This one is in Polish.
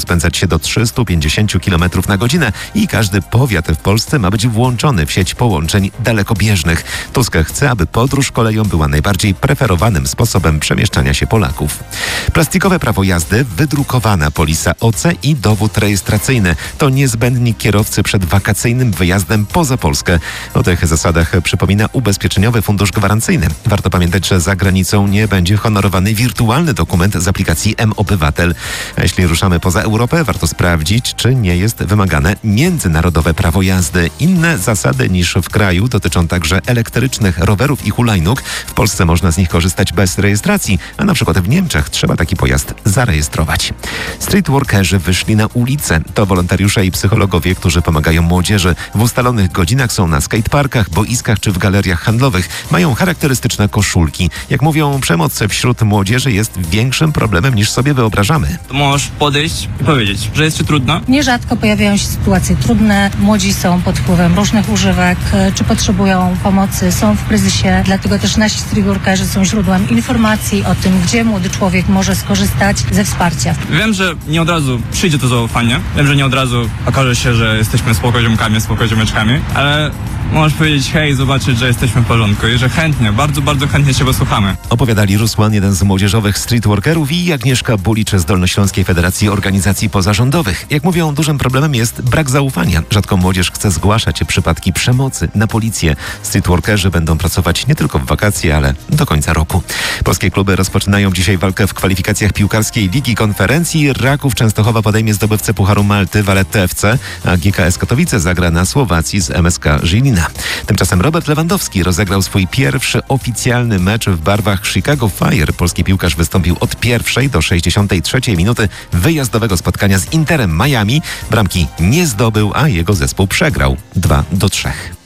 rozpędzać się do 350 km na godzinę i każdy powiat w Polsce ma być włączony w sieć połączeń dalekobieżnych. Tusk chce, aby podróż koleją była najbardziej preferowanym sposobem przemieszczania się Polaków. Plastikowe prawo jazdy, wydrukowana polisa OC i dowód rejestracyjny to niezbędnik kierowcy przed wakacyjnym wyjazdem poza Polskę. O tych zasadach przypomina Ubezpieczeniowy Fundusz Gwarancyjny. Warto pamiętać, że za granicą nie będzie honorowany wirtualny dokument z aplikacji M-Obywatel. A jeśli ruszamy poza Europę, warto sprawdzić, czy nie jest wymagane międzynarodowe prawo jazdy. Inne zasady niż w kraju dotyczą także elektrycznych rowerów i hulajnóg. W Polsce można z nich korzystać bez rejestracji, a na przykład w Niemczech trzeba taki pojazd zarejestrować. Streetworkerzy wyszli na ulicę. To wolontariusze i psychologowie, którzy pomagają młodzieży. W ustalonych godzinach są na skateparkach, boiskach czy w galeriach handlowych. Mają charakterystyczne koszulki. Jak mówią, przemoc wśród młodzieży jest większym problemem niż sobie wyobrażamy. Możesz podejść i powiedzieć, że jest ci trudno. Nierzadko pojawiają się sytuacje trudne. Młodzi są pod wpływem różnych używek, czy potrzebują pomocy, są w kryzysie. Dlatego też nasi streetworkerzy są źródłem informacji o tym, gdzie młody człowiek może skorzystać ze wsparcia. Wiem, że nie od razu przyjdzie to zaufanie. Wiem, że nie od razu okaże się, że jesteśmy spoko ziomeczkami, ale możesz powiedzieć hej, zobaczyć, że jesteśmy w porządku i że chętnie, bardzo, bardzo chętnie się wysłuchamy. Opowiadali Rusłan, jeden z młodzieżowych streetworkerów, i Agnieszka Bulicz z Dolnośląskiej Federacji Organizacji Pozarządowych. Jak mówią, dużym problemem jest brak zaufania. Rzadko młodzież chce zgłaszać przypadki przemocy na policję. Streetworkerzy będą pracować nie tylko w wakacje, ale do końca roku. Polskie kluby rozpoczynają dzisiaj walkę w kwalifikacjach piłkarskiej Ligi Konferencji. Raków Częstochowa podejmie zdobywcę Pucharu Malty Valletta FC, a GKS Katowice zagra na Słowacji z MSK Żilina. Tymczasem Robert Lewandowski rozegrał swój pierwszy oficjalny mecz w barwach Chicago Fire. Polski piłkarz wystąpił od 1 do 63 minuty wyjazdowego spotkania z Interem Miami. Bramki nie zdobył, a jego zespół przegrał 2-3.